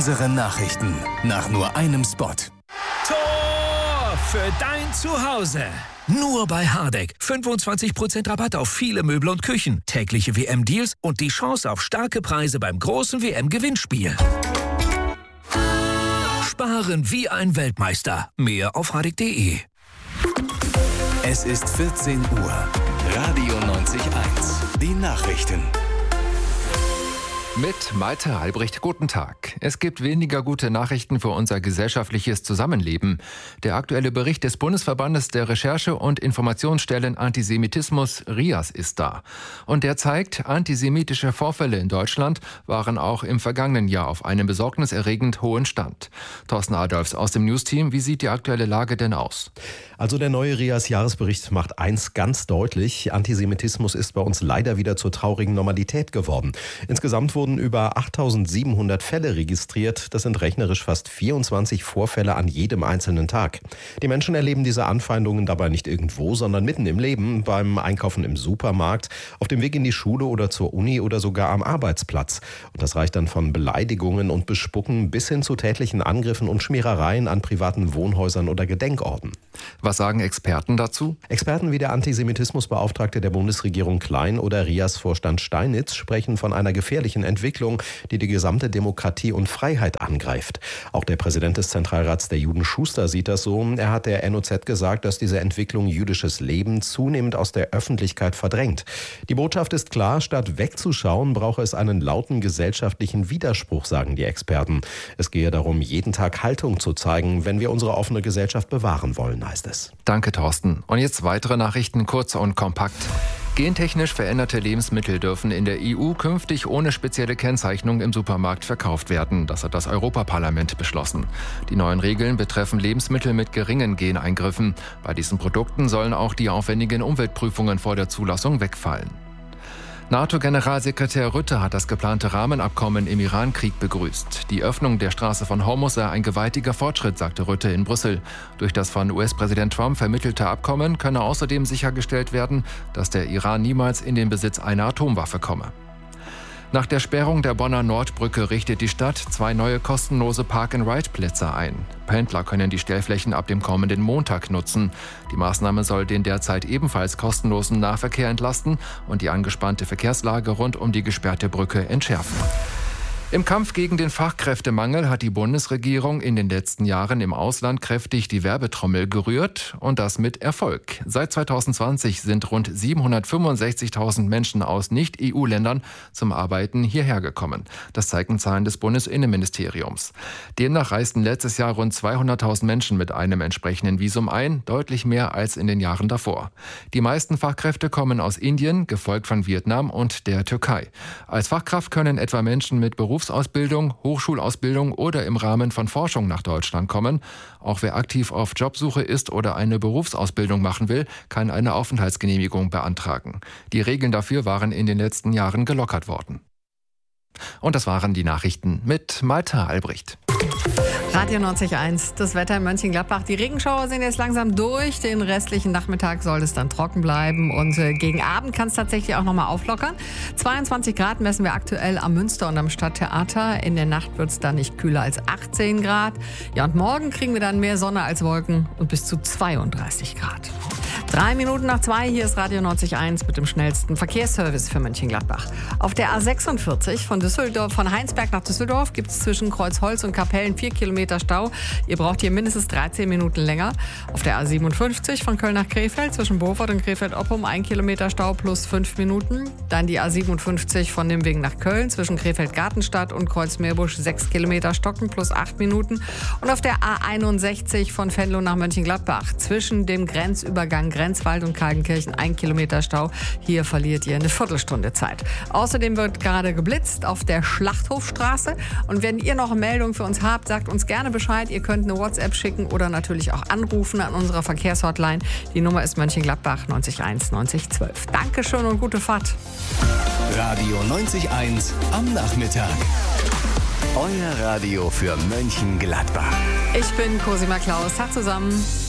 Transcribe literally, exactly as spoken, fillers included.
Unsere Nachrichten nach nur einem Spot. Tor für dein Zuhause. Nur bei Hardegg. fünfundzwanzig Prozent Rabatt auf viele Möbel und Küchen, tägliche W M-Deals und die Chance auf starke Preise beim großen W M-Gewinnspiel. Sparen wie ein Weltmeister. Mehr auf hardegg punkt de. Es ist vierzehn Uhr. Radio neunzig Komma eins. Die Nachrichten. Mit Malte Albrecht, guten Tag. Es gibt weniger gute Nachrichten für unser gesellschaftliches Zusammenleben. Der aktuelle Bericht des Bundesverbandes der Recherche- und Informationsstellen Antisemitismus, R I A S, ist da. Und der zeigt, antisemitische Vorfälle in Deutschland waren auch im vergangenen Jahr auf einem besorgniserregend hohen Stand. Thorsten Adolfs aus dem News-Team, wie sieht die aktuelle Lage denn aus? Also der neue R I A S-Jahresbericht macht eins ganz deutlich: Antisemitismus ist bei uns leider wieder zur traurigen Normalität geworden. Insgesamt wurden über achttausendsiebenhundert Fälle registriert. Das sind rechnerisch fast vierundzwanzig Vorfälle an jedem einzelnen Tag. Die Menschen erleben diese Anfeindungen dabei nicht irgendwo, sondern mitten im Leben, beim Einkaufen im Supermarkt, auf dem Weg in die Schule oder zur Uni oder sogar am Arbeitsplatz. Und das reicht dann von Beleidigungen und Bespucken bis hin zu tätlichen Angriffen und Schmierereien an privaten Wohnhäusern oder Gedenkorten. Was sagen Experten dazu? Experten wie der Antisemitismusbeauftragte der Bundesregierung Klein oder R I A S-Vorstand Steinitz sprechen von einer gefährlichen Entwicklung, die die gesamte Demokratie und Freiheit angreift. Auch der Präsident des Zentralrats der Juden, Schuster, sieht das so. Er hat der N O Z gesagt, dass diese Entwicklung jüdisches Leben zunehmend aus der Öffentlichkeit verdrängt. Die Botschaft ist klar: Statt wegzuschauen, brauche es einen lauten gesellschaftlichen Widerspruch, sagen die Experten. Es gehe darum, jeden Tag Haltung zu zeigen, wenn wir unsere offene Gesellschaft bewahren wollen, heißt es. Danke, Thorsten. Und jetzt weitere Nachrichten, kurz und kompakt. Gentechnisch veränderte Lebensmittel dürfen in der E U künftig ohne spezielle Kennzeichnung im Supermarkt verkauft werden. Das hat das Europaparlament beschlossen. Die neuen Regeln betreffen Lebensmittel mit geringen Geneingriffen. Bei diesen Produkten sollen auch die aufwendigen Umweltprüfungen vor der Zulassung wegfallen. NATO-Generalsekretär Rutte hat das geplante Rahmenabkommen im Iran-Krieg begrüßt. Die Öffnung der Straße von Hormuz sei ein gewaltiger Fortschritt, sagte Rutte in Brüssel. Durch das von U S-Präsident Trump vermittelte Abkommen könne außerdem sichergestellt werden, dass der Iran niemals in den Besitz einer Atomwaffe komme. Nach der Sperrung der Bonner Nordbrücke richtet die Stadt zwei neue kostenlose Park-and-Ride-Plätze ein. Pendler können die Stellflächen ab dem kommenden Montag nutzen. Die Maßnahme soll den derzeit ebenfalls kostenlosen Nahverkehr entlasten und die angespannte Verkehrslage rund um die gesperrte Brücke entschärfen. Im Kampf gegen den Fachkräftemangel hat die Bundesregierung in den letzten Jahren im Ausland kräftig die Werbetrommel gerührt, und das mit Erfolg. Seit zweitausendzwanzig sind rund siebenhundertfünfundsechzigtausend Menschen aus Nicht-E U-Ländern zum Arbeiten hierher gekommen. Das zeigen Zahlen des Bundesinnenministeriums. Demnach reisten letztes Jahr rund zweihunderttausend Menschen mit einem entsprechenden Visum ein, deutlich mehr als in den Jahren davor. Die meisten Fachkräfte kommen aus Indien, gefolgt von Vietnam und der Türkei. Als Fachkraft können etwa Menschen mit Berufs Ausbildung, Hochschulausbildung oder im Rahmen von Forschung nach Deutschland kommen. Auch wer aktiv auf Jobsuche ist oder eine Berufsausbildung machen will, kann eine Aufenthaltsgenehmigung beantragen. Die Regeln dafür waren in den letzten Jahren gelockert worden. Und das waren die Nachrichten mit Malte Albrecht. Radio neunzig Komma eins, das Wetter in Mönchengladbach. Die Regenschauer sind jetzt langsam durch. Den restlichen Nachmittag soll es dann trocken bleiben. Und äh, gegen Abend kann es tatsächlich auch nochmal auflockern. zweiundzwanzig Grad messen wir aktuell am Münster und am Stadttheater. In der Nacht wird es dann nicht kühler als achtzehn Grad. Ja, und morgen kriegen wir dann mehr Sonne als Wolken und bis zu zweiunddreißig Grad. Drei Minuten nach zwei, hier ist Radio neunzig Komma eins mit dem schnellsten Verkehrsservice für Mönchengladbach. Auf der A sechsundvierzig von Düsseldorf, von Heinsberg nach Düsseldorf gibt es zwischen Kreuzholz und Kapellen vier Kilometer Stau. Ihr braucht hier mindestens dreizehn Minuten länger. Auf der A siebenundfünfzig von Köln nach Krefeld zwischen Beaufort und Krefeld-Oppum ein Kilometer Stau plus fünf Minuten. Dann die A siebenundfünfzig von Nimwegen nach Köln zwischen Krefeld-Gartenstadt und Kreuzmeerbusch sechs Kilometer Stocken plus acht Minuten. Und auf der A einundsechzig von Venlo nach Mönchengladbach zwischen dem Grenzübergang Grenzwald und Kaltenkirchen ein Kilometer Stau. Hier verliert ihr eine Viertelstunde Zeit. Außerdem wird gerade geblitzt auf der Schlachthofstraße. Und wenn ihr noch eine Meldung für uns habt, sagt uns gerne Bescheid. Ihr könnt eine WhatsApp schicken oder natürlich auch anrufen an unserer Verkehrshotline. Die Nummer ist Mönchengladbach neunzig eins neunzig zwölf. Dankeschön und gute Fahrt. Radio neunzig Komma eins am Nachmittag. Euer Radio für Mönchengladbach. Ich bin Cosima Klaus. Tag zusammen.